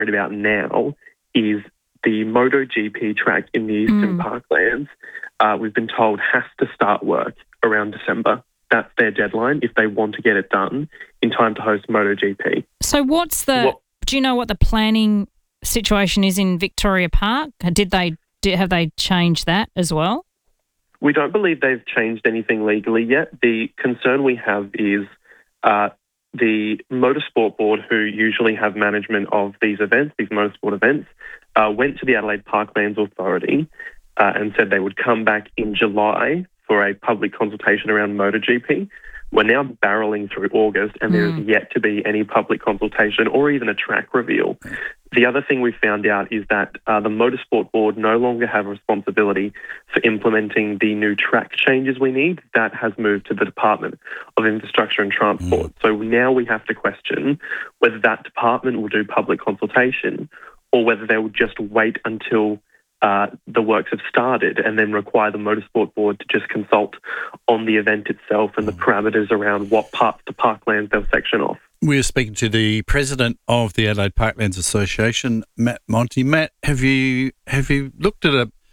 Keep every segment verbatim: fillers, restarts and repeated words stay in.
worried about now is the MotoGP track in the Eastern Mm. Parklands. Uh, we've been told has to start work around December. That's their deadline if they want to get it done in time to host MotoGP. So what's the? What- do you know what the planning situation is in Victoria Park? Did they did, have they changed that as well? We don't believe they've changed anything legally yet. The concern we have is uh, the Motorsport Board, who usually have management of these events, these motorsport events, uh, went to the Adelaide Parklands Authority uh, and said they would come back in July for a public consultation around MotoGP. We're now barreling through August and there is Mm. yet to be any public consultation or even a track reveal. The other thing we found out is that uh, the Motorsport Board no longer have responsibility for implementing the new track changes we need. That has moved to the Department of Infrastructure and Transport. So now we have to question whether that department will do public consultation or whether they will just wait until uh, the works have started and then require the Motorsport Board to just consult on the event itself and the parameters around what parts of the parklands they'll section off. We're speaking to the president of the Adelaide Parklands Association, Matt Monty. Matt, have you have you looked at a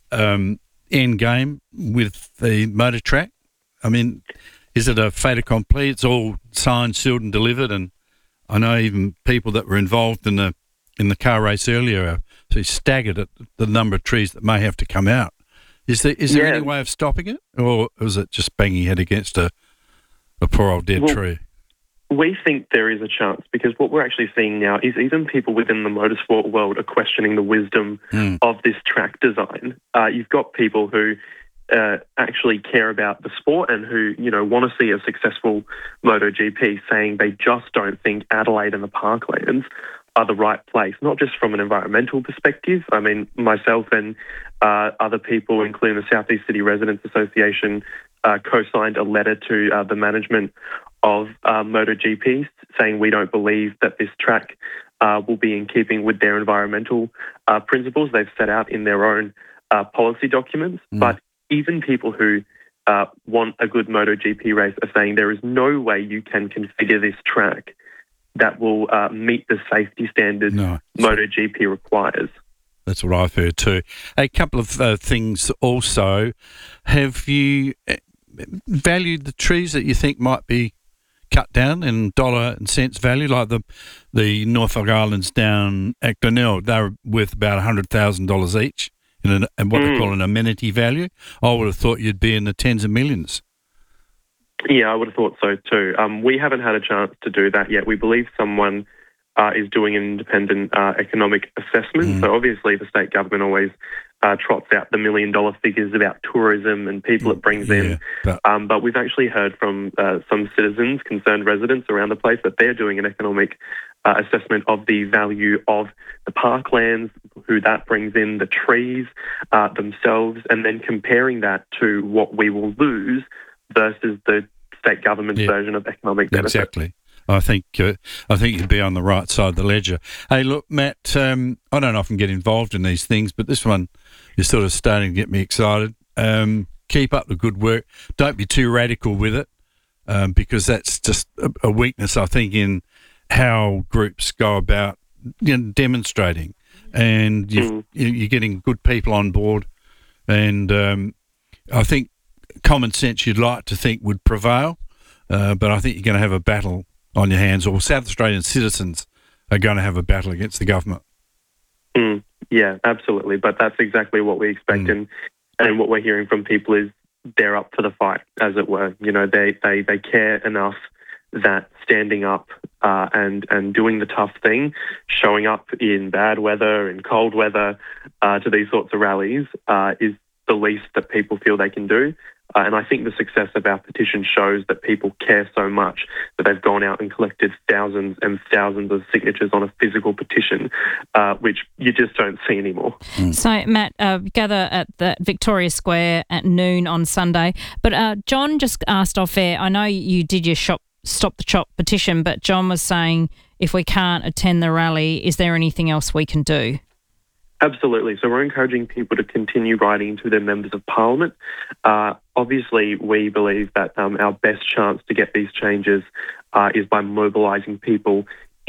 um, end game with the motor track? I mean, is it a fait accompli? It's all signed, sealed, and delivered. And I know even people that were involved in the in the car race earlier are so staggered at the number of trees that may have to come out. Is there is there Yeah. any way of stopping it, or is it just banging head against a a poor old dead Well, tree? We think there is a chance because what we're actually seeing now is even people within the motorsport world are questioning the wisdom Mm. of this track design. Uh, you've got people who uh, actually care about the sport and who, you know, want to see a successful MotoGP saying they just don't think Adelaide and the Parklands are the right place, not just from an environmental perspective. I mean, myself and uh, other people, including the Southeast City Residents Association, uh, co-signed a letter to uh, the management of uh, MotoGP saying we don't believe that this track uh, will be in keeping with their environmental uh, principles they've set out in their own uh, policy documents. Mm. But even people who uh, want a good MotoGP race are saying there is no way you can configure this track that will uh, meet the safety standards No. MotoGP requires. That's what I've heard too. A couple of uh, things also. Have you uh, valued the trees that you think might be cut down in dollar and cents value, like the the Norfolk Islands down at Glenelg? They're worth about one hundred thousand dollars each in, an, in what Mm. they call an amenity value. I would have thought you'd be in the tens of millions. Yeah, I would have thought so too. Um, we haven't had a chance to do that yet. We believe someone uh, is doing an independent uh, economic assessment. Mm. So obviously the state government always uh, trots out the million dollar figures about tourism and people it brings Yeah, in. but- Um, but we've actually heard from uh, some citizens, concerned residents around the place, that they're doing an economic uh, assessment of the value of the parklands, who that brings in, the trees uh, themselves, and then comparing that to what we will lose versus the state government's Yeah. version of economic benefit. Exactly. I think uh, I think you'd be on the right side of the ledger. Hey, look, Matt, um, I don't often get involved in these things, but this one is sort of starting to get me excited. Um, keep up the good work. Don't be too radical with it, um, because that's just a, a weakness, I think, in how groups go about, you know, demonstrating. And you've, Mm. you- you're getting good people on board, and um, I think common sense you'd like to think would prevail, uh, but I think you're going to have a battle on your hands, or South Australian citizens are going to have a battle against the government. Mm, yeah, absolutely. But that's exactly what we expect. Mm. And, and what we're hearing from people is they're up for the fight, as it were. You know, they, they, they care enough that standing up uh, and, and doing the tough thing, showing up in bad weather and cold weather uh, to these sorts of rallies uh, is the least that people feel they can do. Uh, and I think the success of our petition shows that people care so much that they've gone out and collected thousands and thousands of signatures on a physical petition, uh, which you just don't see anymore. So, Matt, uh, gather at the Victoria Square at noon on Sunday. But uh, John just asked off air, I know you did your shop, Stop the Chop petition, but John was saying if we can't attend the rally, is there anything else we can do? Absolutely. So we're encouraging people to continue writing to their members of parliament. Uh, obviously, we believe that um, our best chance to get these changes uh, is by mobilising people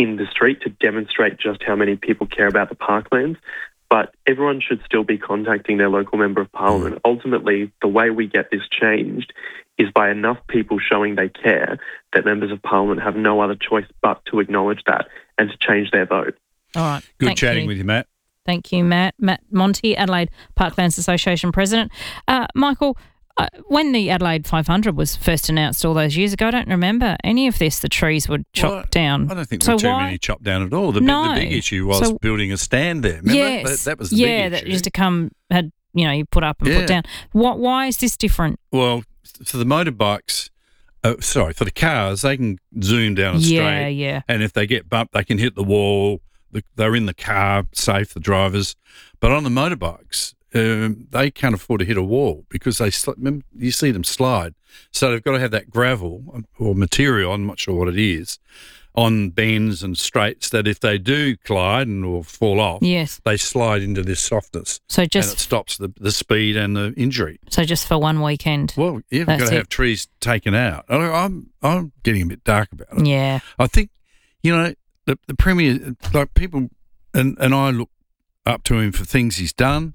in the street to demonstrate just how many people care about the parklands. But everyone should still be contacting their local Member of Parliament. Mm. Ultimately, the way we get this changed is by enough people showing they care that Members of Parliament have no other choice but to acknowledge that and to change their vote. All right. Good Thank chatting you. with you, Matt. Thank you, Matt. Matt Monty, Adelaide Parklands Association President. Uh, Michael, uh, when the Adelaide five hundred was first announced all those years ago, I don't remember any of this. The trees were chopped well, down. I don't think so there were too why? many chopped down at all. The, no. big, the big issue was so, building a stand there. Remember? Yes. That, that was the yeah, big that issue. used to come, had, you know, you put up and Yeah. put down. What? Why is this different? Well, for the motorbikes, uh, sorry, for the cars, they can zoom down a Yeah, straight. yeah. And if they get bumped, they can hit the wall. The, they're in the car, safe, the drivers. But on the motorbikes, um, they can't afford to hit a wall because they sl- remember, you see them slide. So they've got to have that gravel or material, I'm not sure what it is, on bends and straights that if they do collide and or fall off, Yes. they slide into this softness. So and it just stops the, the speed and the injury. so just for one weekend. Well, yeah, we've That's got to it. have trees taken out. I- I'm I'm getting a bit dark about it. Yeah. I think, you know, the the Premier, like people, and, and I look up to him for things he's done,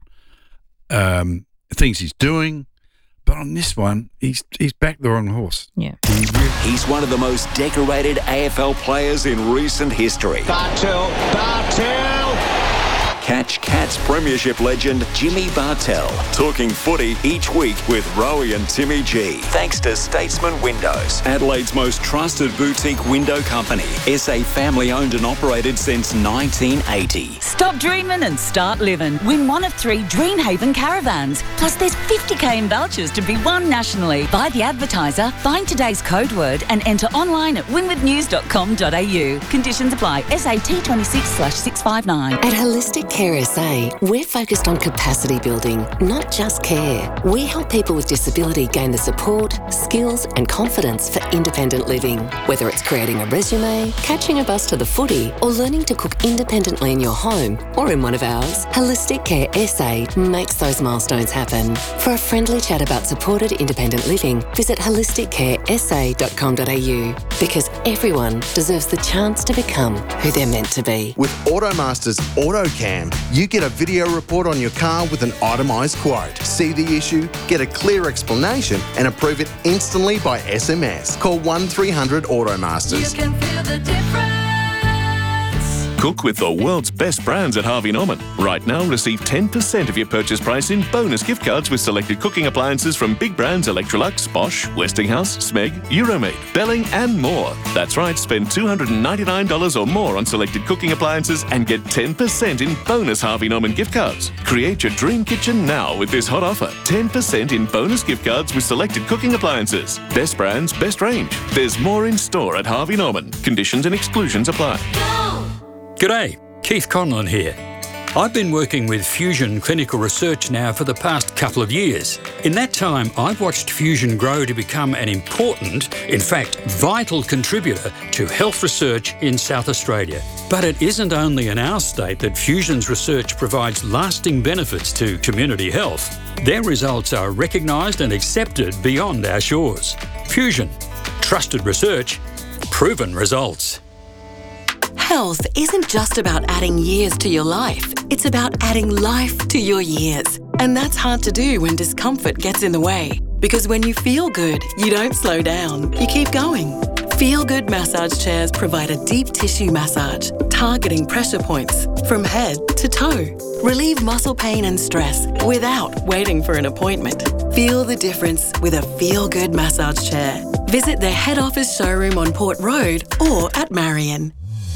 um, things he's doing, but on this one, he's he's backed the wrong horse. Yeah. He's one of the most decorated A F L players in recent history. Bartel, Bartel! Catch Cats Premiership legend Jimmy Bartel talking footy each week with Rowie and Timmy G. Thanks to Statesman Windows, Adelaide's most trusted boutique window company. S A family owned and operated since nineteen eighty. Stop dreaming and start living. Win one of three Dreamhaven caravans. Plus there's fifty k in vouchers to be won nationally. Buy the advertiser, find today's code word and enter online at winwithnews dot com dot a u. Conditions apply. S A T twenty-six slash six five nine. At Holistic Care S A, we're focused on capacity building, not just care. We help people with disability gain the support, skills and confidence for independent living. Whether it's creating a resume, catching a bus to the footy, or learning to cook independently in your home or in one of ours, Holistic Care S A makes those milestones happen. For a friendly chat about supported independent living, visit holistic care s a dot com dot a u because everyone deserves the chance to become who they're meant to be. With Automaster's AutoCam, you get a video report on your car with an itemised quote. See the issue, get a clear explanation and approve it instantly by S M S. Call one three hundred Automasters. You can feel the difference. Cook with the world's best brands at Harvey Norman. Right now, receive ten percent of your purchase price in bonus gift cards with selected cooking appliances from big brands Electrolux, Bosch, Westinghouse, Smeg, Euromade, Belling and more. That's right, spend two hundred ninety-nine dollars or more on selected cooking appliances and get ten percent in bonus Harvey Norman gift cards. Create your dream kitchen now with this hot offer. ten percent in bonus gift cards with selected cooking appliances. Best brands, best range. There's more in store at Harvey Norman. Conditions and exclusions apply. G'day, Keith Conlon here. I've been working with Fusion Clinical Research now for the past couple of years. In that time, I've watched Fusion grow to become an important, in fact, vital contributor to health research in South Australia. But it isn't only in our state that Fusion's research provides lasting benefits to community health. Their results are recognised and accepted beyond our shores. Fusion. Trusted research. Proven results. Health isn't just about adding years to your life. It's about adding life to your years. And that's hard to do when discomfort gets in the way. Because when you feel good, you don't slow down. You keep going. Feel Good massage chairs provide a deep tissue massage, targeting pressure points from head to toe. Relieve muscle pain and stress without waiting for an appointment. Feel the difference with a Feel Good massage chair. Visit their head office showroom on Port Road or at Marion.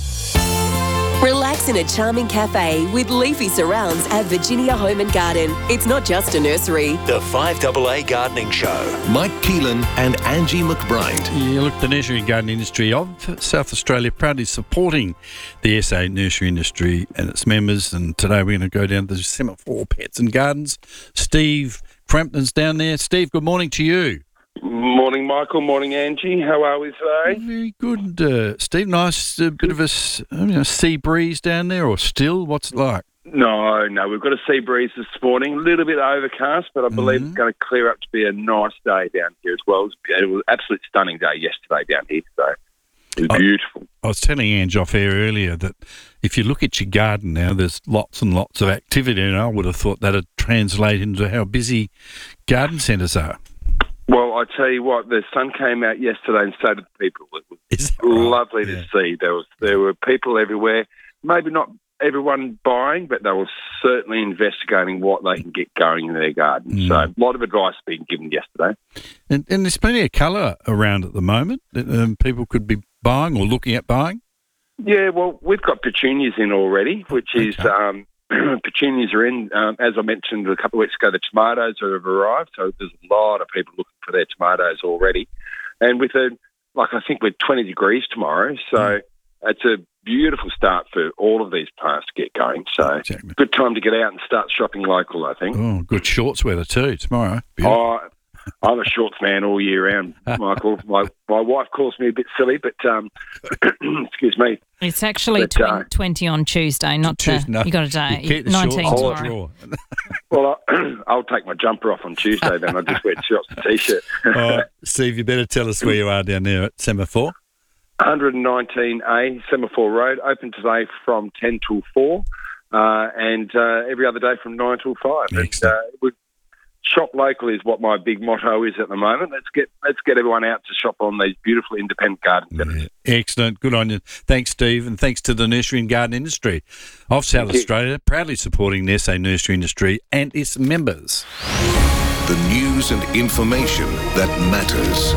Relax in a charming cafe with leafy surrounds at Virginia Home and Garden. It's not just a nursery. The five A A Gardening Show. Mike Keelan and Angie McBride. Yeah, look, the nursery and garden industry of South Australia proudly supporting the S A nursery industry and its members. And today we're going to go down to the Semaphore Pets and Gardens. Steve Frampton's down there. Steve, good morning to you. Morning, Michael. Morning, Angie. How are we today? Very good, uh, Steve. Nice uh, bit of a s- you know, sea breeze down there, or still? What's it like? No, no. We've got a sea breeze this morning. A little bit overcast, but I believe Mm-hmm. it's going to clear up to be a nice day down here as well. It was, it was an absolute stunning day yesterday down here. So, It was beautiful. I was telling Ange off air earlier that if you look at your garden now, there's lots and lots of activity, and I would have thought that would translate into how busy garden centres are. Well, I tell you what, the sun came out yesterday and so did people. It was lovely right? to yeah. see. There was there were people everywhere. Maybe not everyone buying, but they were certainly investigating what they can get going in their garden. Mm. So a lot of advice being given yesterday. And, and there's plenty of colour around at the moment that um, people could be buying or looking at buying. Yeah, well, we've got petunias in already, which is Okay. um, petunias are in. Um, as I mentioned a couple of weeks ago, the tomatoes have arrived, so there's a lot of people looking for their tomatoes already. And with a, like I think we're twenty degrees tomorrow, so mm. it's a beautiful start for all of these plants to get going. So exactly. Good time to get out and start shopping local, I think. Oh, good shorts weather too tomorrow. Oh, I'm a shorts man all year round, Michael. My my wife calls me a bit silly, but um, excuse me. It's actually but, tw- uh, twenty on Tuesday, not Tuesday, the, no, you got a day. you keep the nineteen shorts tomorrow. Well, I, I'll take my jumper off on Tuesday then. I'll just wear shorts and T-shirt. All right, Steve, you better tell us where you are down there at Semaphore. one nineteen A, Semaphore Road, open today from ten till four uh, and uh, every other day from nine till five. And, uh, we, shop local is what my big motto is at the moment. Let's get let's get everyone out to shop on these beautiful independent garden centres. Yeah. Excellent. Good on you. Thanks, Steve, and thanks to the nursery and garden industry of South Thank Australia, you. proudly supporting the S A nursery industry and its members. The news and information that matters.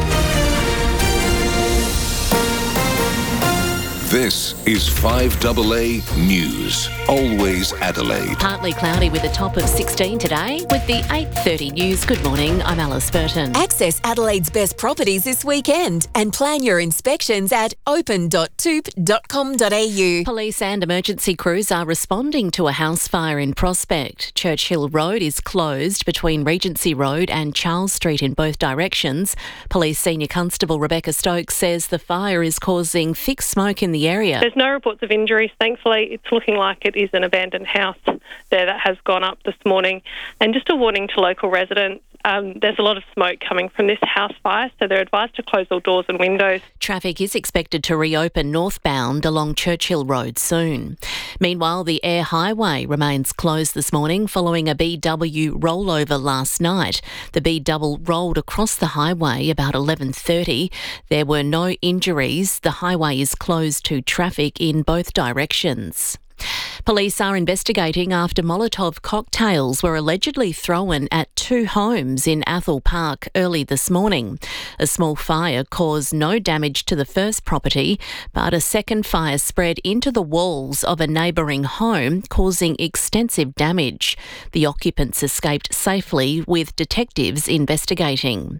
This is five A A News. Always Adelaide. Partly cloudy with a top of sixteen today. With the eight thirty news, good morning, I'm Alice Burton. Access Adelaide's best properties this weekend and plan your inspections at open dot toop dot com dot a u. Police and emergency crews are responding to a house fire in Prospect. Churchill Road is closed between Regency Road and Charles Street in both directions. Police Senior Constable Rebecca Stokes says the fire is causing thick smoke in the area. There's no reports of injuries, thankfully. It's looking like it is an abandoned house there that has gone up this morning. And just a warning to local residents, um, there's a lot of smoke coming from this house fire, so they're advised to close all doors and windows. Traffic is expected to reopen northbound along Churchill Road soon. Meanwhile, the Air Highway remains closed this morning following a B W rollover last night. The B double rolled across the highway about eleven thirty. There were no injuries. The highway is closed to traffic in both directions. Police are investigating after Molotov cocktails were allegedly thrown at two homes in Athol Park early this morning. A small fire caused no damage to the first property, but a second fire spread into the walls of a neighbouring home, causing extensive damage. The occupants escaped safely, with detectives investigating.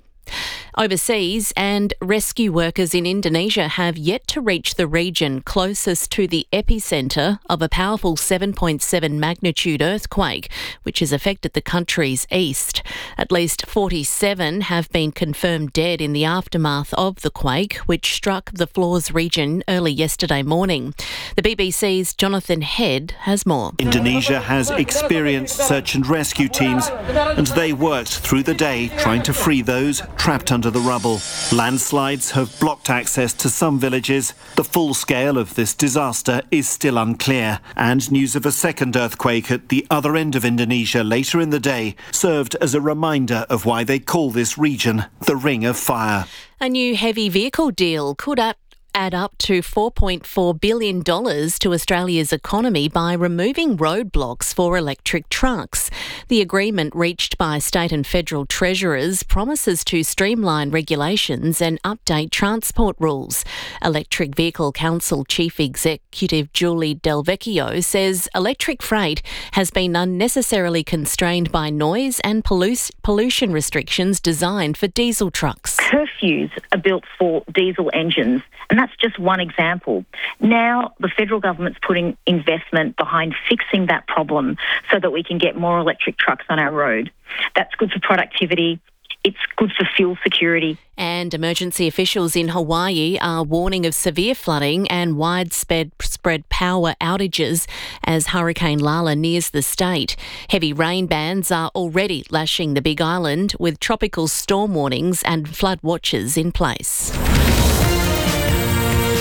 Overseas, and rescue workers in Indonesia have yet to reach the region closest to the epicentre of a powerful seven point seven magnitude earthquake, which has affected the country's east. At least forty-seven have been confirmed dead in the aftermath of the quake, which struck the Flores region early yesterday morning. The B B C's Jonathan Head has more. Indonesia has experienced search and rescue teams, and they worked through the day trying to free those trapped under the rubble. Landslides have blocked access to some villages. The full scale of this disaster is still unclear, and news of a second earthquake at the other end of Indonesia later in the day served as a reminder of why they call this region the Ring of Fire. A new heavy vehicle deal could up add up to four point four billion dollars to Australia's economy by removing roadblocks for electric trucks. The agreement reached by state and federal treasurers promises to streamline regulations and update transport rules. Electric Vehicle Council Chief Executive Julie Delvecchio says electric freight has been unnecessarily constrained by noise and pollu- pollution restrictions designed for diesel trucks. Curfews are built for diesel engines, and that's just one example. Now the federal government's putting investment behind fixing that problem so that we can get more electric trucks on our road. That's good for productivity. It's good for fuel security. And emergency officials in Hawaii are warning of severe flooding and widespread spread power outages as Hurricane Lala nears the state. Heavy rain bands are already lashing the Big Island, with tropical storm warnings and flood watches in place.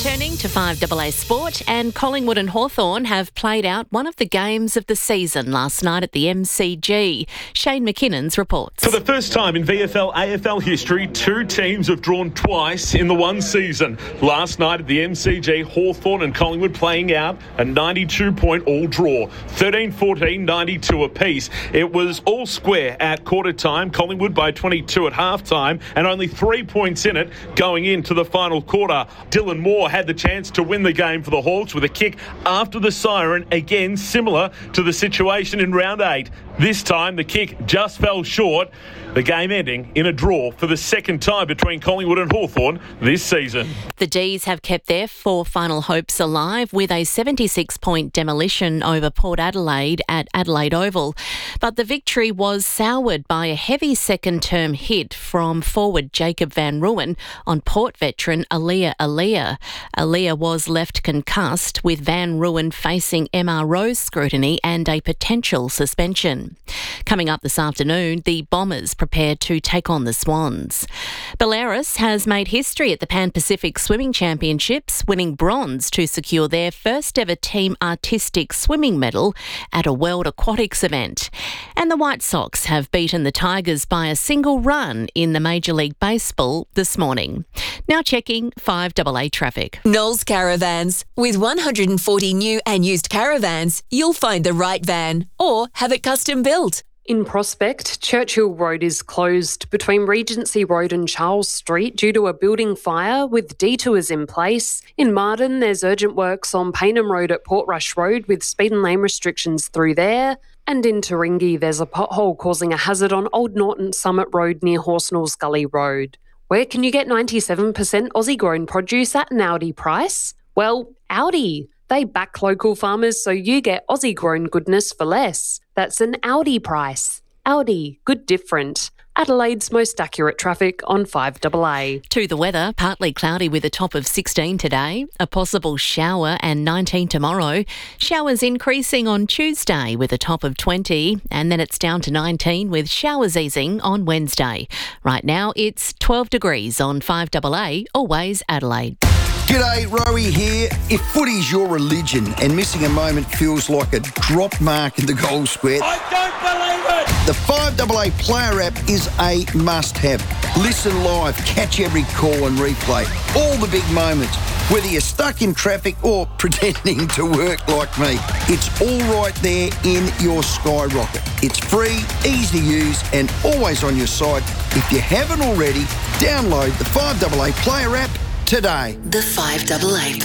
Turning to five A A Sport, and Collingwood and Hawthorn have played out one of the games of the season last night at the M C G. Shane McKinnon's reports. For the first time in V F L A F L history, two teams have drawn twice in the one season. Last night at the M C G, Hawthorn and Collingwood playing out a ninety-two point all draw, thirteen fourteen, ninety-two apiece. It was all square at quarter time, Collingwood by twenty-two at half time, and only three points in it going into the final quarter. Dylan Moore had the chance to win the game for the Hawks with a kick after the siren, again similar to the situation in round eight. This time the kick just fell short, the game ending in a draw for the second time between Collingwood and Hawthorn this season. The D's have kept their four final hopes alive with a seventy-six point demolition over Port Adelaide at Adelaide Oval. But the victory was soured by a heavy second-term hit from forward Jacob van Rooyen on Port veteran Aaliyah Aaliyah. Aaliyah was left concussed, with Van Rooyen facing M R O scrutiny and a potential suspension. Coming up this afternoon, the Bombers prepare to take on the Swans. Belarus has made history at the Pan Pacific Swimming Championships, winning bronze to secure their first ever team artistic swimming medal at a World Aquatics event. And the White Sox have beaten the Tigers by a single run in the Major League Baseball this morning. Now checking five A A traffic. Knowles Caravans. With one hundred forty new and used caravans, you'll find the right van or have it custom built. In Prospect, Churchill Road is closed between Regency Road and Charles Street due to a building fire with detours in place. In Martin, there's urgent works on Paynham Road at Portrush Road with speed and lane restrictions through there. And in Taringi, there's a pothole causing a hazard on Old Norton Summit Road near Horsnells Gully Road. Where can you get ninety-seven percent Aussie-grown produce at an Aldi price? Well, Aldi. They back local farmers so you get Aussie-grown goodness for less. That's an Aldi price. Aldi, good different. Adelaide's most accurate traffic on five A A. To the weather, partly cloudy with a top of sixteen today, a possible shower and nineteen tomorrow. Showers increasing on Tuesday with a top of twenty, and then it's down to nineteen with showers easing on Wednesday. Right now it's twelve degrees on five A A, always Adelaide. G'day, Rowie here. If footy's your religion and missing a moment feels like a drop mark in the goal square, I don't believe it! The five A A player app is a must-have. Listen live, catch every call and replay. All the big moments, whether you're stuck in traffic or pretending to work like me. It's all right there in your Skyrocket. It's free, easy to use and always on your side. If you haven't already, download the five A A player app today. The five A A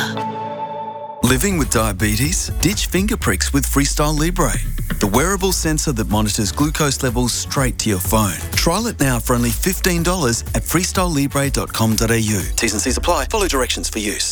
player. Living with diabetes? Ditch finger pricks with Freestyle Libre, the wearable sensor that monitors glucose levels straight to your phone. Trial it now for only fifteen dollars at freestyle libre dot com dot a u. T's and C's apply. Follow directions for use.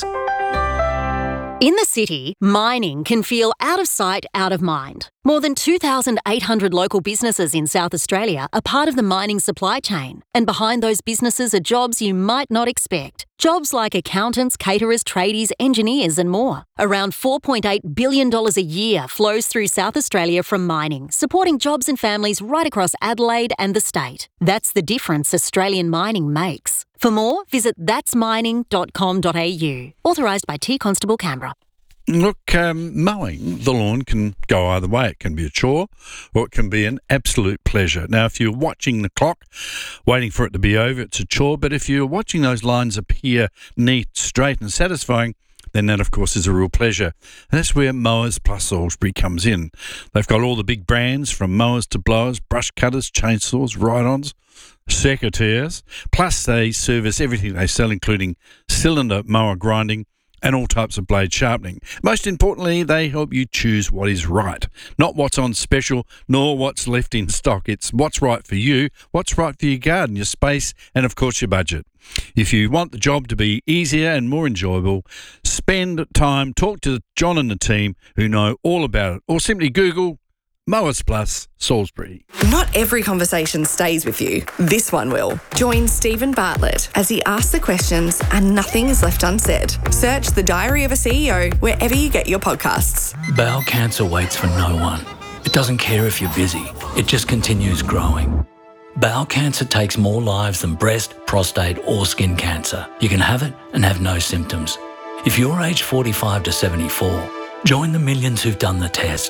In the city, mining can feel out of sight, out of mind. More than two thousand eight hundred local businesses in South Australia are part of the mining supply chain. And behind those businesses are jobs you might not expect. Jobs like accountants, caterers, tradies, engineers and more. Around four point eight billion dollars a year flows through South Australia from mining, supporting jobs and families right across Adelaide and the state. That's the difference Australian mining makes. For more, visit thats mining dot com dot a u. Authorised by T Constable Canberra. Look, um, mowing the lawn can go either way. It can be a chore or it can be an absolute pleasure. Now, if you're watching the clock, waiting for it to be over, it's a chore. But if you're watching those lines appear neat, straight and satisfying, then that, of course, is a real pleasure. And that's where Mowers Plus Salisbury comes in. They've got all the big brands from mowers to blowers, brush cutters, chainsaws, ride-ons, secateurs. Plus, they service everything they sell, including cylinder mower grinding, and all types of blade sharpening. Most importantly, they help you choose what is right. Not what's on special, nor what's left in stock. It's what's right for you, what's right for your garden, your space, and of course your budget. If you want the job to be easier and more enjoyable, spend time, talk to John and the team who know all about it, or simply Google Mowers Plus Salisbury. Not every conversation stays with you. This one will. Join Stephen Bartlett as he asks the questions and nothing is left unsaid. Search The Diary of a C E O wherever you get your podcasts. Bowel cancer waits for no one. It doesn't care if you're busy. It just continues growing. Bowel cancer takes more lives than breast, prostate or skin cancer. You can have it and have no symptoms. If you're aged forty-five to seventy-four, join the millions who've done the test.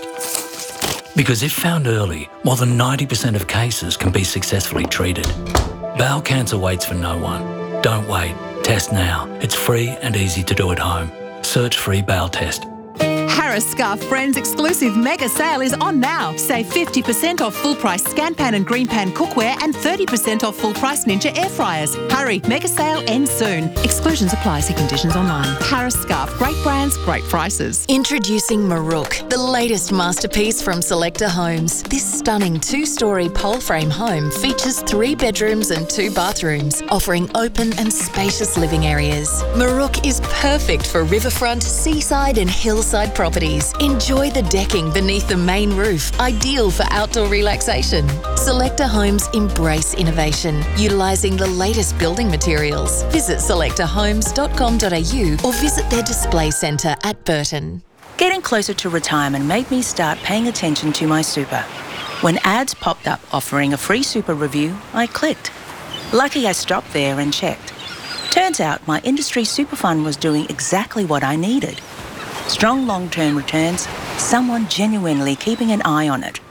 Because if found early, more than ninety percent of cases can be successfully treated. Bowel cancer waits for no one. Don't wait. Test now. It's free and easy to do at home. Search free bowel test. Harris Scarf Friends exclusive mega sale is on now. Save fifty percent off full price Scanpan and Greenpan cookware and thirty percent off full price Ninja air fryers. Hurry, mega sale ends soon. Exclusions apply. See conditions online. Harris Scarf, great brands, great prices. Introducing Marook, the latest masterpiece from Selector Homes. This stunning two-storey pole frame home features three bedrooms and two bathrooms, offering open and spacious living areas. Marook is perfect for riverfront, seaside and hillside properties. Enjoy the decking beneath the main roof, ideal for outdoor relaxation. Selector Homes embrace innovation, utilising the latest building materials. Visit selector homes dot com dot a u or visit their display centre at Burton. Getting closer to retirement made me start paying attention to my super. When ads popped up offering a free super review, I clicked. Lucky I stopped there and checked. Turns out my industry super fund was doing exactly what I needed. Strong long-term returns, someone genuinely keeping an eye on it.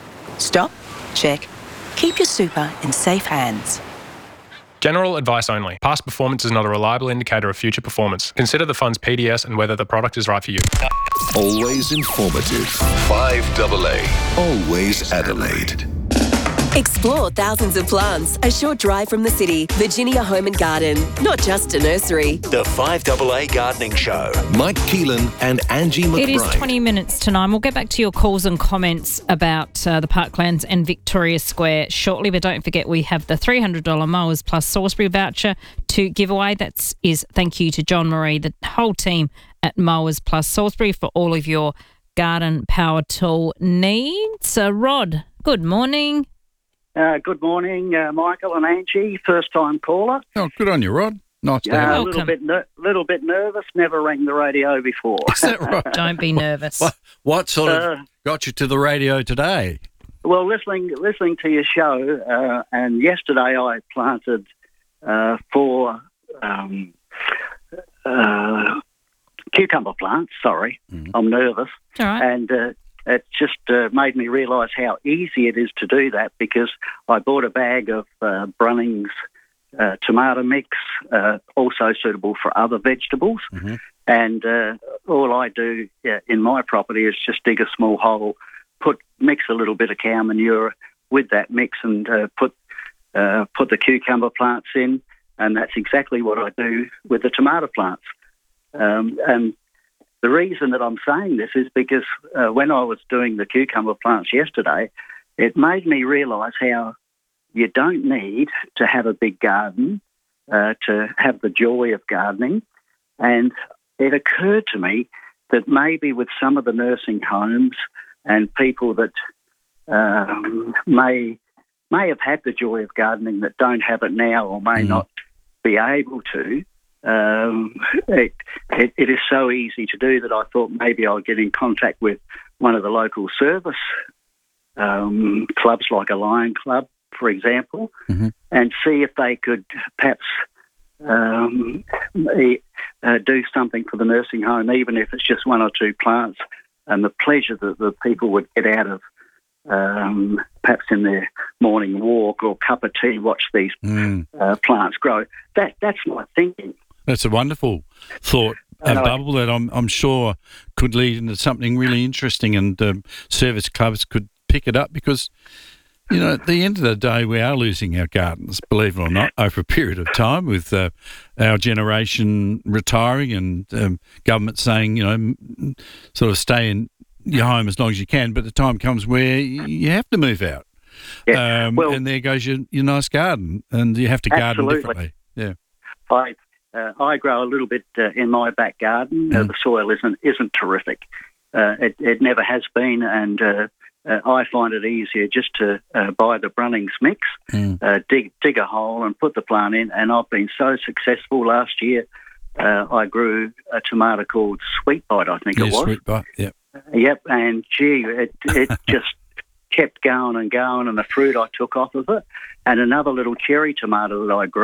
Stop, check, keep your super in safe hands. General advice only. Past performance is not a reliable indicator of future performance. Consider the fund's P D S and whether the product is right for you. Always informative. five double A. Always Adelaide. Explore thousands of plants, a short drive from the city. Virginia Home and Garden, not just a nursery. The five double A Gardening Show. Mike Keelan and Angie McBride. It is twenty minutes to nine. We'll get back to your calls and comments about uh, the Parklands and Victoria Square shortly, but don't forget we have the three hundred dollars Mowers Plus Salisbury voucher to give away. That is thank you to John Marie, the whole team at Mowers Plus Salisbury for all of your garden power tool needs. Uh, Rod, good morning. Uh, good morning, uh, Michael and Angie. First time caller. Oh, good on you, Rod. Nice to have Uh, you. a little bit, ner- little bit nervous. Never rang the radio before. Is that right? Don't be nervous. What, what sort of Uh, got you to the radio today? Well, listening listening to your show, uh, and yesterday I planted uh, four um, uh, cucumber plants. Sorry, I'm nervous. All right. And uh, it just uh, made me realise how easy it is to do that, because I bought a bag of uh, Brunnings uh, tomato mix, uh, also suitable for other vegetables. Mm-hmm. And uh, all I do yeah, in my property is just dig a small hole, put mix a little bit of cow manure with that mix, and uh, put uh, put the cucumber plants in, and that's exactly what I do with the tomato plants. Um, and the reason that I'm saying this is because uh, when I was doing the cucumber plants yesterday, it made me realise how you don't need to have a big garden uh, to have the joy of gardening. And it occurred to me that maybe with some of the nursing homes and people that um, may may have had the joy of gardening that don't have it now or may Mm. not be able to, um, it, it, it is so easy to do that I thought maybe I'll get in contact with one of the local service um, clubs, like a Lion Club, for example, Mm-hmm. and see if they could perhaps um, e- uh, do something for the nursing home, even if it's just one or two plants, and the pleasure that the people would get out of um, perhaps in their morning walk or cup of tea, watch these Mm. uh, plants grow. That That's my thinking. That's a wonderful thought, a And I- bubble that I'm, I'm sure could lead into something really interesting, and um, service clubs could pick it up because, you know, at the end of the day, we are losing our gardens, believe it or not, over a period of time with uh, our generation retiring and um, government saying, you know, m- sort of stay in your home as long as you can, but the time comes where you have to move out. Yeah, Um, well- and there goes your, your nice garden, and you have to garden Absolutely. differently. Yeah. I uh, I grow a little bit uh, in my back garden. Uh, the soil isn't isn't terrific. Uh, it, it never has been, and uh, uh, I find it easier just to uh, buy the Brunnings mix, Mm. uh, dig dig a hole, and put the plant in. And I've been so successful. Last year, uh, I grew a tomato called Sweet Bite, I think Yeah, it was. sweet bite, yeah. Yep, and gee, it it just kept going and going, and the fruit I took off of it, and another little cherry tomato that I grew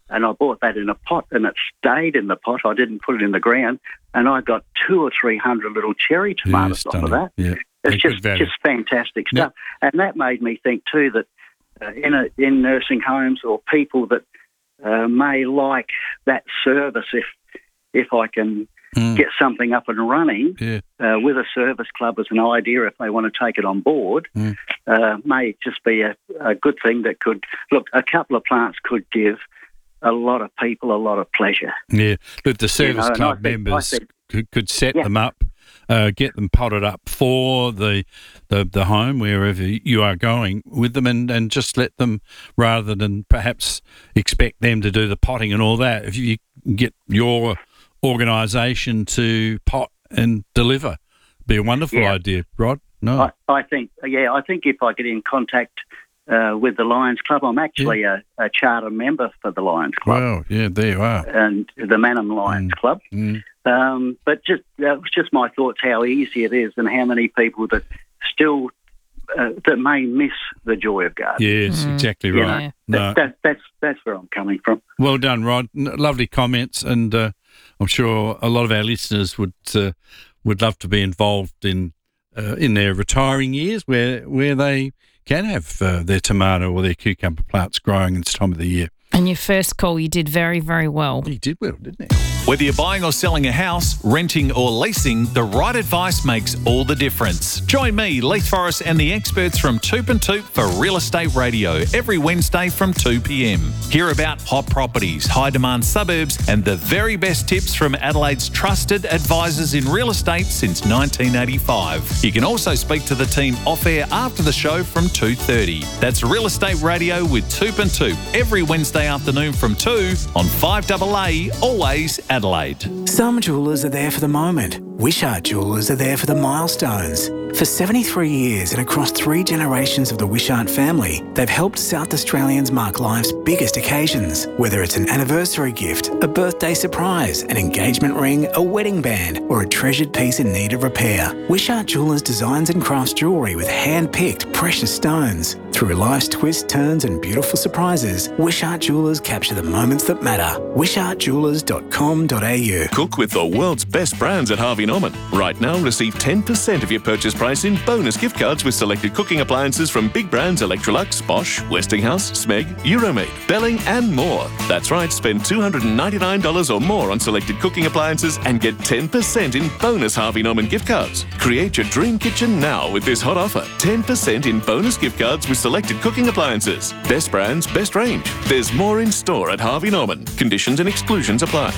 and I bought that in a pot, and it stayed in the pot. I didn't put it in the ground, and I got two or three hundred little cherry tomatoes Yeah, off of that. Yeah. It's Good just value. just fantastic stuff, and that made me think too that uh, in a, in nursing homes or people that uh, may like that service, if if I can Mm. get something up and running Yeah. uh, with a service club as an idea, if they want to take it on board, Mm. uh, may just be a, a good thing that could look. A couple of plants could give a lot of people a lot of pleasure. Yeah, look, the service know, and club I think- members I think- could, could set Yeah. them up, uh, get them potted up for the, the the home wherever you are going with them, and, and just let them, rather than perhaps expect them to do the potting and all that. If you get your organisation to pot and deliver, be a wonderful Yeah. idea, Rod. No, I, I think, yeah, I think if I get in contact uh, with the Lions Club, I'm actually a, a charter member for the Lions Club. well, yeah, there you are. And the Manham Lions Club. Mm. Um, but just that was just my thoughts how easy it is and how many people that still uh, that may miss the joy of gardening. Yes, exactly You right. know, No. that, that, that's that's where I'm coming from. Well done, Rod. N- Lovely comments, and uh, I'm sure a lot of our listeners would uh, would love to be involved in uh, in their retiring years, where where they can have uh, their tomato or their cucumber plants growing this time of the year. And your first call, you did very, very well. He did well, didn't he? Whether you're buying or selling a house, renting or leasing, the right advice makes all the difference. Join me, Leith Forrest, and the experts from Toop and Toop for Real Estate Radio every Wednesday from two p.m. Hear about hot properties, high-demand suburbs, and the very best tips from Adelaide's trusted advisors in real estate since nineteen eighty-five. You can also speak to the team off-air after the show from two thirty. That's Real Estate Radio with Toop and Toop every Wednesday afternoon from two on five A A, always Adelaide. Some jewellers are there for the moment. Wishart Jewellers are there for the milestones. For seventy-three years and across three generations of the Wishart family, they've helped South Australians mark life's biggest occasions. Whether it's an anniversary gift, a birthday surprise, an engagement ring, a wedding band, or a treasured piece in need of repair, Wishart Jewellers designs and crafts jewellery with hand-picked precious stones. Through life's twists, turns and beautiful surprises, Wishart Jewellers capture the moments that matter. wishart jewellers dot com dot a u. Cook with the world's best brands at Harvey Norman. Right now, receive ten percent of your purchase price in bonus gift cards with selected cooking appliances from big brands Electrolux, Bosch, Westinghouse, Smeg, Euromate, Belling and more. That's right, spend two hundred ninety-nine dollars or more on selected cooking appliances and get ten percent in bonus Harvey Norman gift cards. Create your dream kitchen now with this hot offer. ten percent in bonus gift cards with selected cooking appliances. Best brands, best range. There's more in store at Harvey Norman. Conditions and exclusions apply.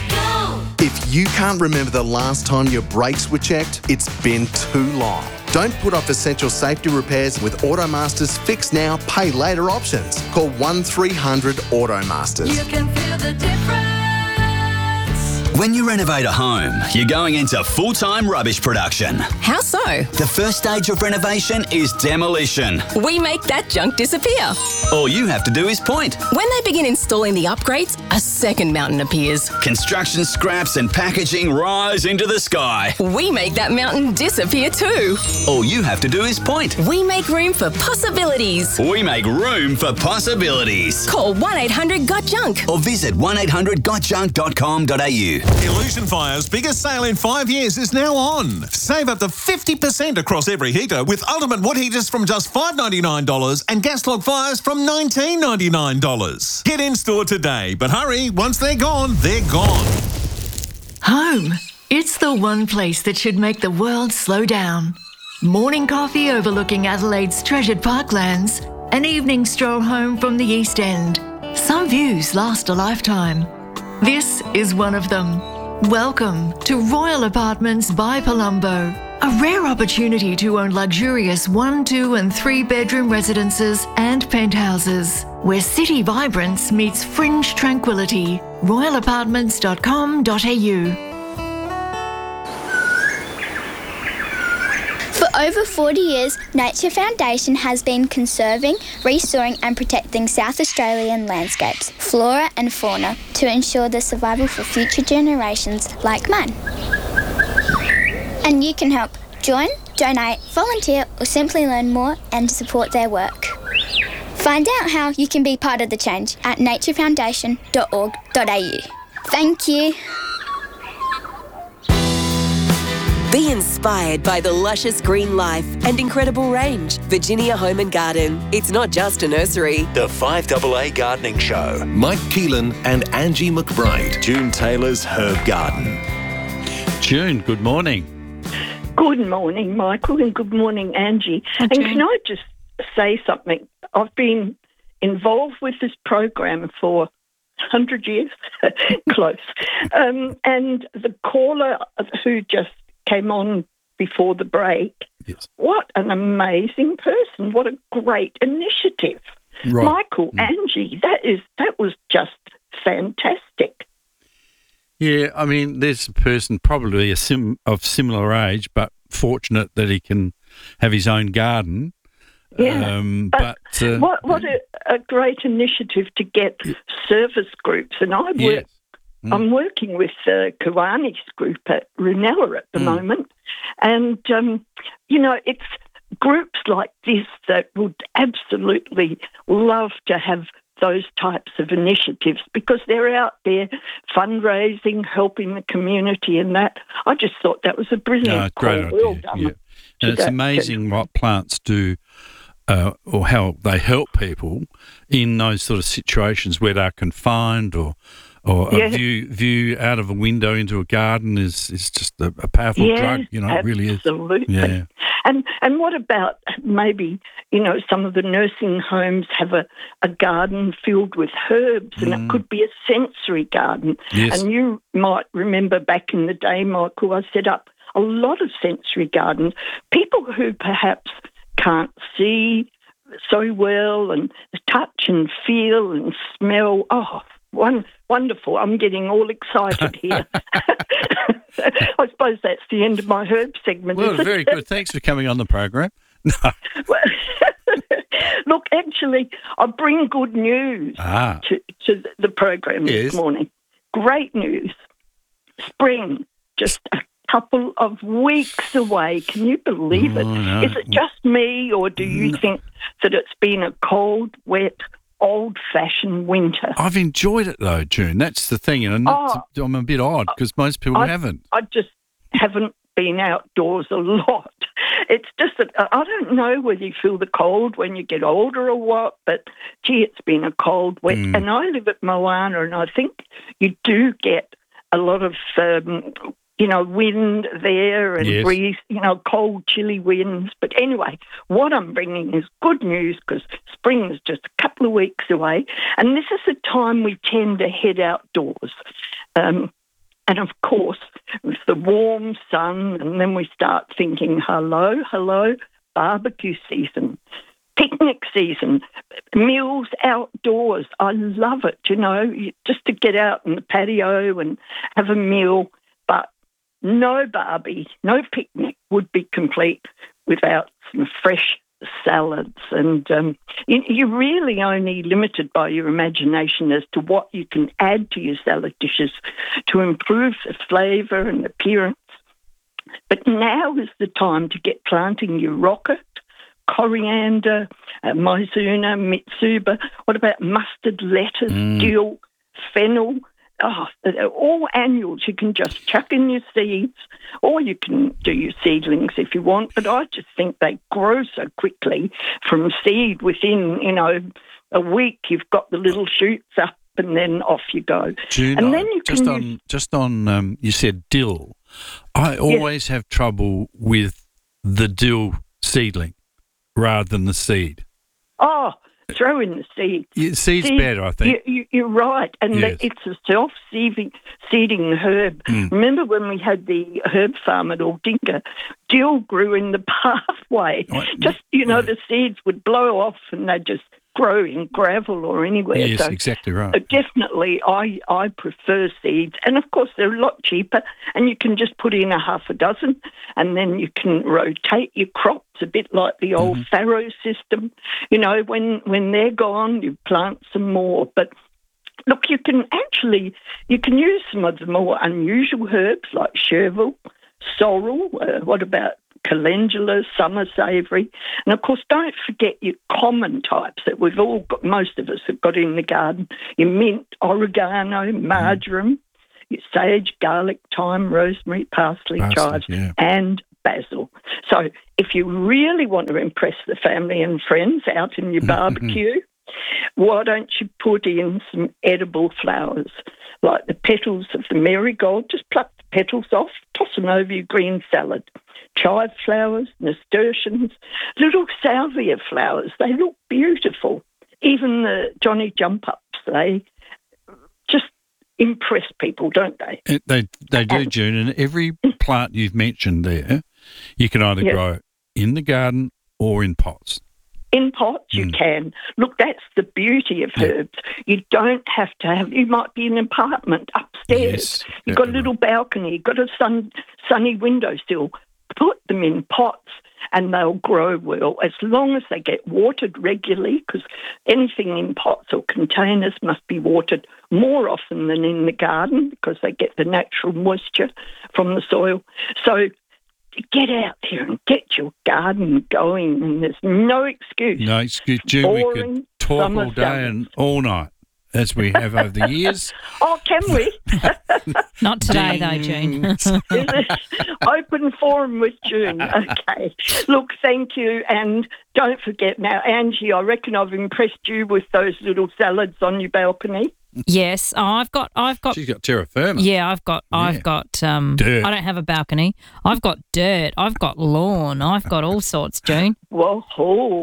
If you can't remember the last time your brakes were checked, it's been too long. Don't put off essential safety repairs with Automaster's Fix Now, Pay Later options. Call one three hundred Automasters. You can feel the difference. When you renovate a home, you're going into full-time rubbish production. How so? The first stage of renovation is demolition. We make that junk disappear. All you have to do is point. When they begin installing the upgrades, a second mountain appears. Construction scraps and packaging rise into the sky. We make that mountain disappear too. All you have to do is point. We make room for possibilities. We make room for possibilities. Call one eight hundred got junk or visit one eight hundred got junk dot com dot a u. Illusion Fire's biggest sale in five years is now on. Save up to fifty percent across every heater with Ultimate Wood Heaters from just five dollars ninety-nine and Gas Log Fires from nineteen ninety-nine. Get in store today, but hurry, once they're gone, they're gone. Home. It's the one place that should make the world slow down. Morning coffee overlooking Adelaide's treasured parklands. An evening stroll home from the East End. Some views last a lifetime. This is one of them. Welcome to Royal Apartments by Palumbo. A rare opportunity to own luxurious one, two and three bedroom residences and penthouses, where city vibrance meets fringe tranquility. royal apartments dot com dot a u. For over forty years, Nature Foundation has been conserving, restoring and protecting South Australian landscapes, flora and fauna to ensure the survival for future generations like mine. And you can help. Join, donate, volunteer or simply learn more and support their work. Find out how you can be part of the change at nature foundation dot org dot a u. Thank you. Be inspired by the luscious green life and incredible range. Virginia Home and Garden. It's not just a nursery. The five A A Gardening Show. Mike Keelan and Angie McBride. June Taylor's Herb Garden. June, good morning. Good morning, Michael, and good morning, Angie. Hi, and can I just say something? I've been involved with this program for one hundred years, close. Um, and the caller who just came on before the break, yes. What an amazing person. What a great initiative. Right. Michael, mm. Angie, that is that was just fantastic. Yeah, I mean, there's a person probably a sim- of similar age, but fortunate that he can have his own garden. Yeah, um, but, but uh, what, what a, a great initiative to get service groups. And I work, yes. mm. I'm working with uh, Kiwani's group at Runella at the mm. moment. And, um, you know, it's groups like this that would absolutely love to have those types of initiatives because they're out there fundraising, helping the community and that. I just thought that was a brilliant no, great call. idea. Well done. Yeah. And it's amazing what plants do uh, or how they help people in those sort of situations where they're confined or or yeah. a view view out of a window into a garden is, is just a, a powerful yes, drug, you know, it really is. Absolutely. Yeah. And and what about maybe, you know, some of the nursing homes have a, a garden filled with herbs and Mm. it could be a sensory garden. Yes. And you might remember back in the day, Michael, I set up a lot of sensory gardens. People who perhaps can't see so well and touch and feel and smell. Oh, one, wonderful. I'm getting all excited here. I suppose that's the end of my herb segment. Well, very good. Thanks for coming on the program. No. Look, actually, I bring good news Ah. to, to the program Yes. this morning. Great news. Spring, just a couple of weeks away. Can you believe it? Oh, no. Is it just me, or do you think that it's been a cold, wet, old-fashioned winter? I've enjoyed it though, June. That's the thing, and Oh. I'm a bit odd because most people I, haven't. I just haven't been outdoors a lot. It's just that I don't know whether you feel the cold when you get older or what, but gee, it's been a cold, wet. Mm. And I live at Moana, and I think you do get a lot of, um, you know, wind there and Yes. breeze, you know, cold, chilly winds. But anyway, what I'm bringing is good news because spring is just a couple of weeks away, and this is the time we tend to head outdoors. Um, And, of course, with the warm sun, and then we start thinking, hello, hello, barbecue season, picnic season, meals outdoors. I love it, you know, you- just to get out in the patio and have a meal. But no barbie, no picnic would be complete without some fresh salads. And um, you, you're really only limited by your imagination as to what you can add to your salad dishes to improve the flavour and appearance. But now is the time to get planting your rocket, coriander, uh, mizuna, mitsuba. What about mustard, lettuce, Mm. dill, fennel? Oh, they're all annuals. You can just chuck in your seeds, or you can do your seedlings if you want. But I just think they grow so quickly from seed. Within, you know, a week, you've got the little shoots up, and then off you go. June, and then you just can on, use, just on, um, you said dill. I always have trouble with the dill seedling rather than the seed. oh, throw in the seeds. Yeah, seed's Seed- better, I think. You, you, you're right, and Yes. the, it's a self-seeding seeding herb. Mm. Remember when we had the herb farm at Aldinga? Dill grew in the pathway. Just, you know, the seeds would blow off and they'd just grow in gravel or anywhere. Yes, so exactly right. uh, definitely, I, I prefer seeds. And, of course, they're a lot cheaper, and you can just put in a half a dozen, and then you can rotate your crops a bit like the old Mm-hmm. farrow system. You know, when, when they're gone, you plant some more. But, look, you can actually, you can use some of the more unusual herbs like chervil, sorrel, uh, what about calendula, summer savoury. And, of course, don't forget your common types that we've all got, most of us have got in the garden. Your mint, oregano, marjoram, your sage, garlic, thyme, rosemary, parsley, Parsley, chives, yeah. and basil. So if you really want to impress the family and friends out in your barbecue, why don't you put in some edible flowers, like the petals of the marigold? Just pluck the petals off, toss them over your green salad. Chive flowers, nasturtiums, little salvia flowers. They look beautiful. Even the Johnny Jump-Ups, they just impress people, don't they? It- They they do, June, and every plant you've mentioned there, you can either Yeah. grow in the garden or in pots. In pots, you Mm. can. Look, that's the beauty of herbs. You don't have to have, you might be in an apartment upstairs. Yes, You've got a little balcony, you've got a sun, sunny windowsill. Put them in pots and they'll grow well as long as they get watered regularly, because anything in pots or containers must be watered more often than in the garden because they get the natural moisture from the soil. So get out there and get your garden going, and there's no excuse. No excuse, June. We Boring could talk summer all day salads. and all night, as we have over the years. Oh, can we? Not today, though, June. Open forum with June. Okay. Look, thank you. And don't forget now, Angie, I reckon I've impressed you with those little salads on your balcony. Yes, oh, I've got, I've got. She's got terra firma. Yeah, I've got, Yeah. I've got. Um, Dirt. I don't have a balcony. I've got dirt. I've got lawn. I've got all sorts, June. Well, oh,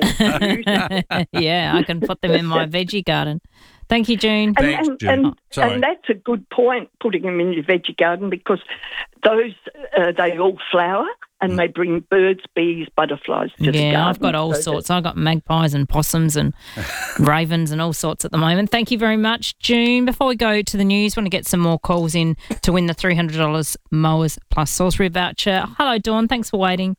yeah, I can put them in my veggie garden. Thank you, June. And, and, and, and that's a good point, putting them in your veggie garden, because those, uh, they all flower and they bring birds, bees, butterflies to the garden. Yeah, I've got all So sorts. I've got magpies and possums and ravens and all sorts at the moment. Thank you very much, June. Before we go to the news, want to get some more calls in to win the three hundred dollars Mowers Plus Salisbury voucher. Hello, Dawn. Thanks for waiting.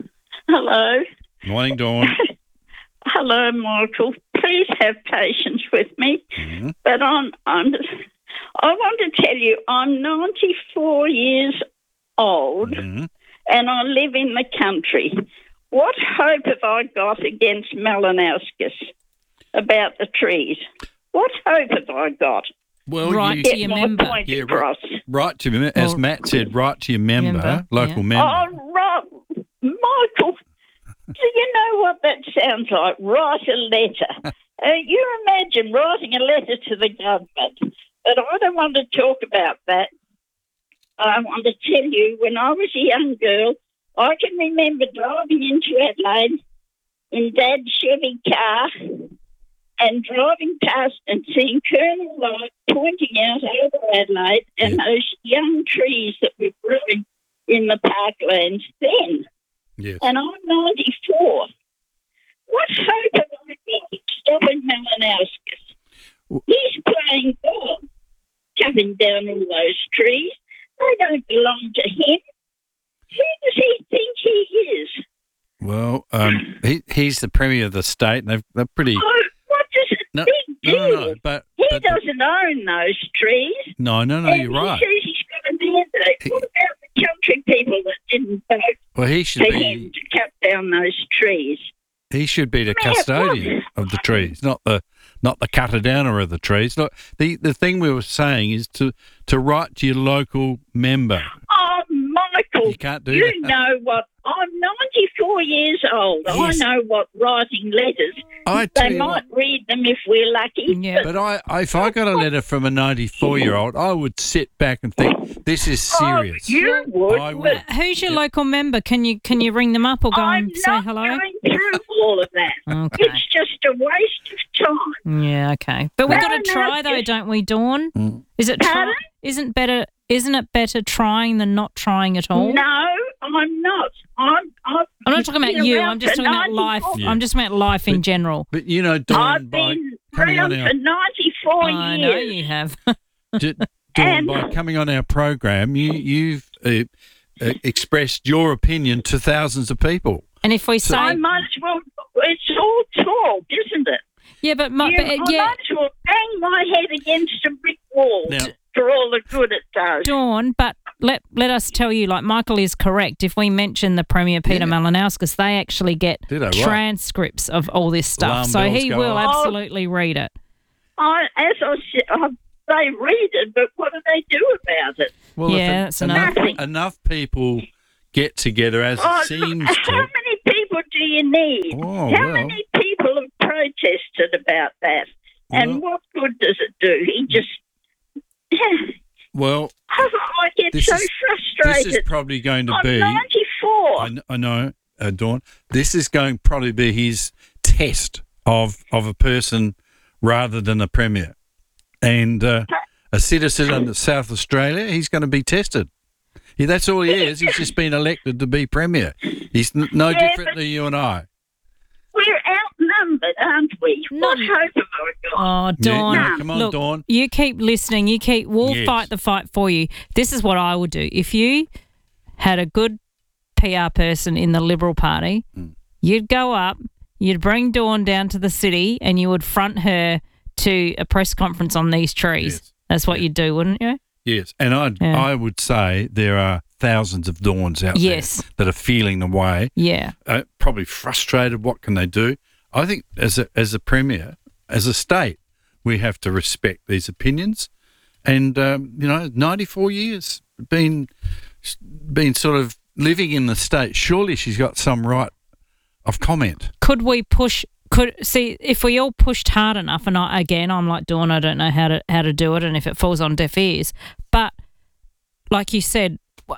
Hello. Morning, Dawn. Hello, Michael. Please have patience with me. Mm-hmm. But I'm, I'm, I want to tell you, I'm ninety-four years old Mm-hmm. and I live in the country. What hope have I got against Malinauskas about the trees? What hope have I got? Well, Right you, to your my member. point Yeah, across. right to your member, as Well, Matt said, right to your member, member, local yeah. member. Oh, right. Michael, do you know what that sounds like? Write a letter. Uh, you imagine writing a letter to the government. But I don't want to talk about that. I want to tell you, when I was a young girl, I can remember driving into Adelaide in Dad's Chevy car and driving past and seeing Colonel Light pointing out over Adelaide and those young trees that were growing in the parklands then. Yes. And I'm ninety-four. What hope have I got of stopping Malinauskas? He's playing ball, cutting down all those trees. They don't belong to him. Who does he think he is? Well, um, he, he's the Premier of the state, and they've, they're pretty... Oh, what does it No, big no, deal? no, no, but, he but doesn't own those trees. no, no, no, and you're he right. says he's got a mandate. What about the country people that didn't vote Well, he should for be him to cut down those trees? he should be the Man, custodian of the trees, not the not the cutter downer of the trees. Look, the the thing we were saying is to to write to your local member. Oh, Michael, You can't do you that. know what? I'm ninety-four years old. Yes. I know what writing letters. I tell They you might read them if we're lucky. Yeah. But I, I, if I got a letter from a ninety-four-year-old, I would sit back and think, this is serious. Oh, you would. I would. Who's your local member? Can you can you ring them up or go I'm and say not hello? going through all of that. Okay. It's just a waste of time. Yeah, okay. But we've No, got to no, try it's though, just- don't we, Dawn? Is it try, Pardon? isn't better isn't it better trying than not trying at all? No, I'm not. I'm. I'm, I'm not talking about been you. around I'm just for talking about life. ninety-four I'm just talking about life in general. But, you know, Dawn, I've by been coming on around our, for ninety-four I years. know you have. D- Dawn, And- by coming on our program, you, you've uh, uh, expressed your opinion to thousands of people. And if we say I might as well. It's all talk, isn't it? yeah, but, my, You- but I uh, yeah, might as well bang my head against a brick wall Now- for all the good it does. Dawn, but let let us tell you, like Michael is correct. If we mention the Premier Peter Yeah. Malinauskas, they actually get Do they? Right. transcripts of all this stuff. Alarm so bells he go will off. absolutely read it. I, as I said, I, they read it, but what do they do about it? Well, if Yeah, en- that's enough, Nothing. enough people get together as Oh, it seems how to. many people do you need? Oh, how well. many people have protested about that? And what good does it do? He just... Well, I get This so is- frustrated. this is probably going to I'm be. ninety-four. I, kn- I know, uh, Dawn. This is going to probably be his test of of a person rather than a premier, and uh, a citizen of South Australia. He's going to be tested. Yeah, that's all he is. He's just been elected to be premier. He's n- no Yeah, different than you and I. We're outnumbered, aren't we? What hope have I got? Oh, Dawn. Yeah, no, come on, Look, Dawn. You keep listening. You keep. We'll Yes. fight the fight for you. This is what I would do if you had a good P R person in the Liberal Party. Mm. You'd go up. You'd bring Dawn down to the city, and you would front her to a press conference on these trees. Yes. That's what you'd do, wouldn't you? Yes, and I Yeah. I would say there are thousands of Dawns out Yes. there that are feeling the way. Yeah. Uh, probably frustrated. What can they do? I think as a as a premier, as a state, we have to respect these opinions. And um, you know, ninety-four years been been sort of living in the state. Surely she's got some right of comment. Could we push? Could see if we all pushed hard enough. And I, again, I'm like Dawn. I don't know how to how to do it, and if it falls on deaf ears. But like you said, wh-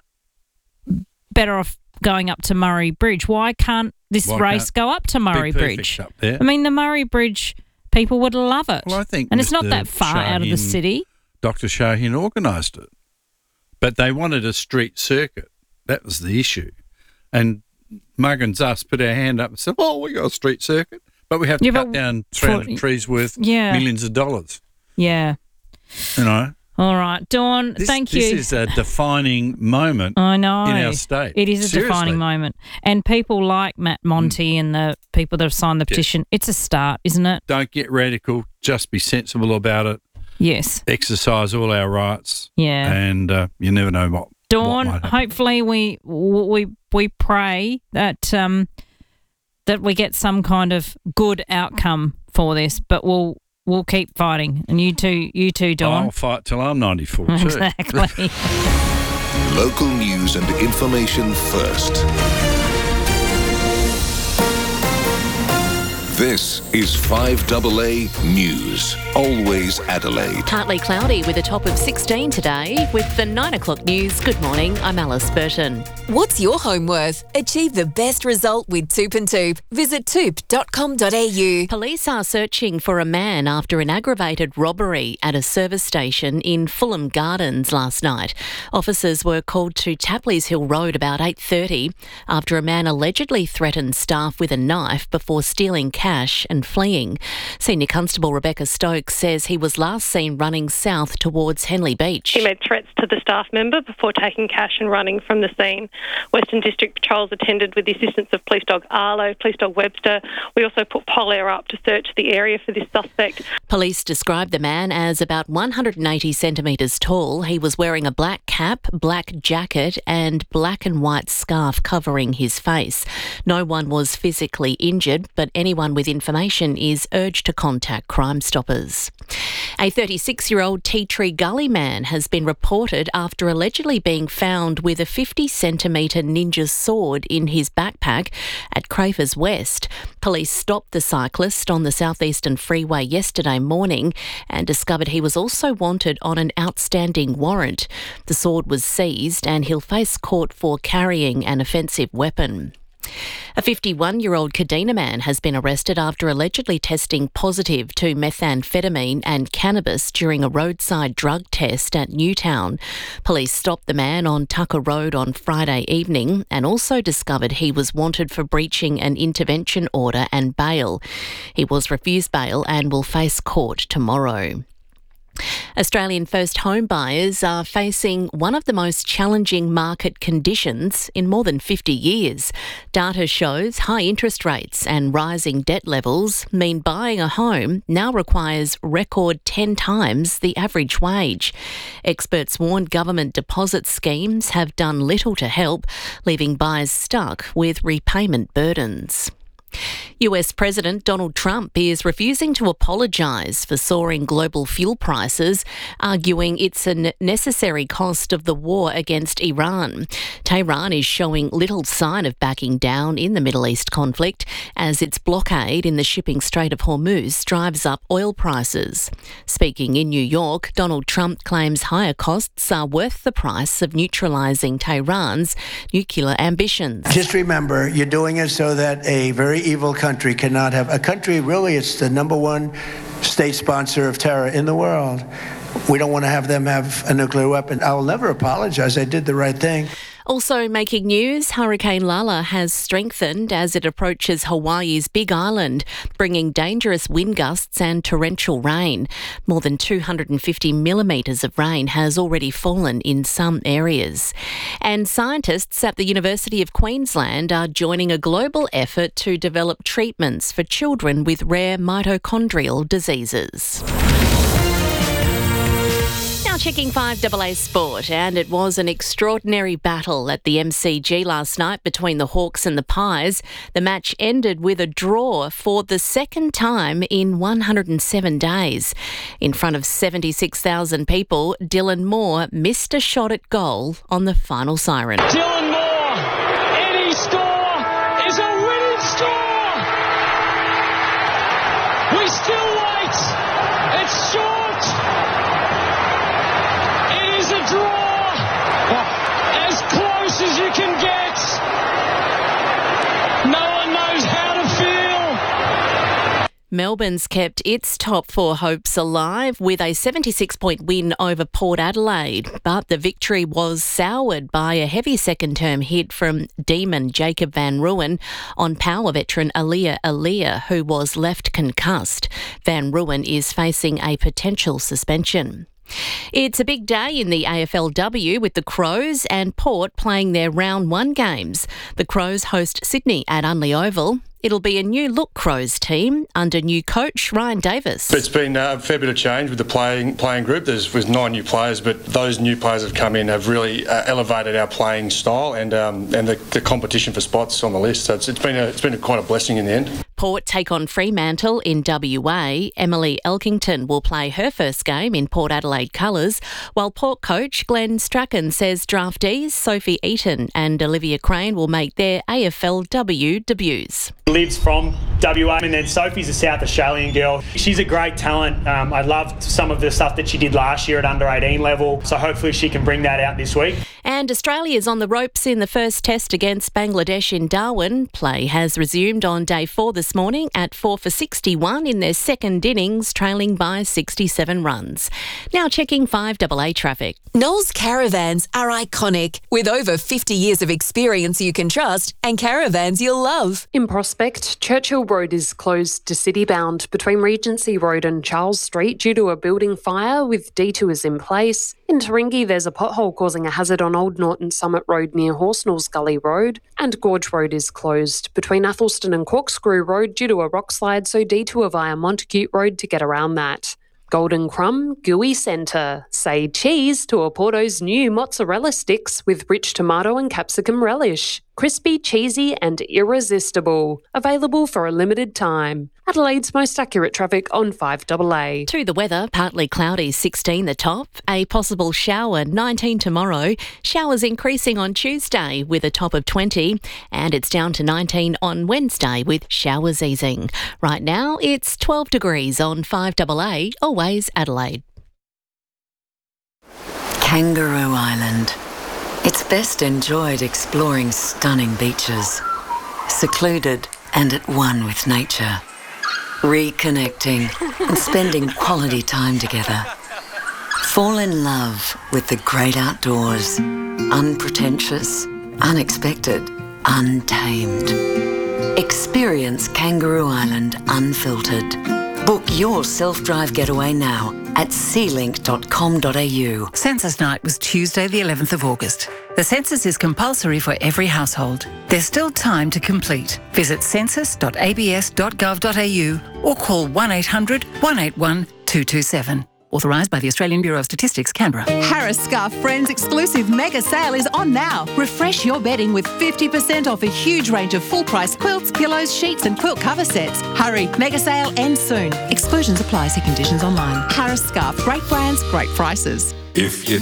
better off going up to Murray Bridge. Why can't this Why race can't go up to Murray be perfect Bridge? up there? I mean, the Murray Bridge people would love it. Well, I think and it's not Mister that far out of the Shaheen- city. Doctor Shaheen organised it, but they wanted a street circuit. That was the issue. And Muggins us put our hand up and said, "Oh, we got a street circuit, but we have to Yeah, cut but down three hundred for- trees worth Yeah. millions of dollars." Yeah. You know, All right, Dawn. this, thank this you. is a defining moment. I know. in our state. It is a Seriously. defining moment. And people like Matt Monty and the people that have signed the petition, it's a start, isn't it? Don't get radical. Just be sensible about it. Yes. Exercise all our rights. Yeah. And uh, you never know what. Dawn, what might happen. hopefully we we we pray that um that we get some kind of good outcome for this, but we'll we'll keep fighting. And you too, you too, Dawn. I'll fight till I'm ninety-four too. Exactly. Local news and information first. This is five A A News. Always Adelaide. Partly cloudy with a top of sixteen today. With the nine o'clock news, good morning, I'm Alice Burton. What's your home worth? Achieve the best result with Toop and Toop. Visit toop dot com dot a u. Police are searching for a man after an aggravated robbery at a service station in Fulham Gardens last night. Officers were called to Tapley's Hill Road about eight thirty after a man allegedly threatened staff with a knife before stealing cash and fleeing. Senior Constable Rebecca Stokes says he was last seen running south towards Henley Beach. He made threats to the staff member before taking cash and running from the scene. Western District Patrols attended with the assistance of Police Dog Arlo, Police Dog Webster. We also put Polair up to search the area for this suspect. Police described the man as about one hundred eighty centimetres tall. He was wearing a black cap, black jacket and black and white scarf covering his face. No one was physically injured, but anyone with information is urged to contact Crime Stoppers. A thirty-six-year-old Tea Tree Gully man has been reported after allegedly being found with a fifty centimetre ninja sword in his backpack at Crafers West. Police stopped the cyclist on the southeastern freeway yesterday morning and discovered he was also wanted on an outstanding warrant. The sword was seized and he'll face court for carrying an offensive weapon. A fifty-one-year-old Kadina man has been arrested after allegedly testing positive to methamphetamine and cannabis during a roadside drug test at Newtown. Police stopped the man on Tucker Road on Friday evening and also discovered he was wanted for breaching an intervention order and bail. He was refused bail and will face court tomorrow. Australian first home buyers are facing one of the most challenging market conditions in more than fifty years. Data shows high interest rates and rising debt levels mean buying a home now requires record ten times the average wage. Experts warn government deposit schemes have done little to help, leaving buyers stuck with repayment burdens. U S President Donald Trump is refusing to apologise for soaring global fuel prices, arguing it's a necessary cost of the war against Iran. Tehran is showing little sign of backing down in the Middle East conflict as its blockade in the shipping Strait of Hormuz drives up oil prices. Speaking in New York, Donald Trump claims higher costs are worth the price of neutralising Tehran's nuclear ambitions. Just remember, you're doing it so that a very evil country cannot have a country. Really, it's the number one state sponsor of terror in the world. We don't want to have them have a nuclear weapon. I'll never apologize. I did the right thing. Also making news, Hurricane Lala has strengthened as it approaches Hawaii's Big Island, bringing dangerous wind gusts and torrential rain. More than two hundred fifty millimetres of rain has already fallen in some areas. And scientists at the University of Queensland are joining a global effort to develop treatments for children with rare mitochondrial diseases. Now checking five A A Sport, and it was an extraordinary battle at the M C G last night between the Hawks and the Pies. The match ended with a draw for the second time in one hundred seven days. In front of seventy-six thousand people, Dylan Moore missed a shot at goal on the final siren. Dylan Moore, any score is a winning score! We still wait, it's short! A draw, as close as you can get. No one knows how to feel. Melbourne's kept its top four hopes alive with a seventy-six point win over Port Adelaide, but the victory was soured by a heavy second-term hit from Demon Jacob Van Rooyen on Power veteran Aaliyah Aaliyah, who was left concussed. Van Rooyen is facing a potential suspension. It's a big day in the A F L W with the Crows and Port playing their round one games. The Crows host Sydney at Unley Oval. It'll be a new look Crows team under new coach Ryan Davis. It's been a fair bit of change with the playing playing group. There's was nine new players, but those new players have come in have really uh, elevated our playing style and um, and the, the competition for spots on the list. So it's, it's been a, it's been a, quite a blessing in the end. Port take on Fremantle in W A. Emily Elkington will play her first game in Port Adelaide colours, while Port coach Glenn Strachan says draftees Sophie Eaton and Olivia Crane will make their A F L W debuts. Lives from W A, and then Sophie's a South Australian girl. She's a great talent. Um, I loved some of the stuff that she did last year at under eighteen level, so hopefully she can bring that out this week. And Australia's on the ropes in the first test against Bangladesh in Darwin. Play has resumed on day four this morning at four for sixty-one in their second innings, trailing by sixty-seven runs. Now checking five A A traffic. Knowles Caravans are iconic, with over fifty years of experience you can trust and caravans you'll love. In Prospect, Churchill Road is closed to city-bound between Regency Road and Charles Street due to a building fire with detours in place. In Taringi, there's a pothole causing a hazard on Old Norton Summit Road near Horsnells Gully Road, and Gorge Road is closed between Athelston and Corkscrew Road due to a rock slide, so detour via Montacute Road to get around that. Golden Crumb Gooey Centre. Say cheese to Oporto's new mozzarella sticks with rich tomato and capsicum relish. Crispy, cheesy and irresistible. Available for a limited time. Adelaide's most accurate traffic on five A A. To the weather, partly cloudy, sixteen the top. A possible shower, nineteen tomorrow. Showers increasing on Tuesday with a top of twenty. And it's down to nineteen on Wednesday with showers easing. Right now, it's twelve degrees on five A A. Always Adelaide. Kangaroo Island. It's best enjoyed exploring stunning beaches, secluded and at one with nature, reconnecting and spending quality time together. Fall in love with the great outdoors, unpretentious, unexpected, untamed. Experience Kangaroo Island unfiltered. Book your self-drive getaway now at c link dot com dot a u. Census night was Tuesday, the eleventh of August. The census is compulsory for every household. There's still time to complete. Visit census dot a b s dot gov dot a u or call one eight hundred, one eight one, two two seven. Authorised by the Australian Bureau of Statistics, Canberra. Harris Scarf Friends exclusive mega sale is on now. Refresh your bedding with fifty percent off a huge range of full-price quilts, pillows, sheets and quilt cover sets. Hurry, mega sale ends soon. Exclusions apply. See conditions online. Harris Scarf. Great brands, great prices. If you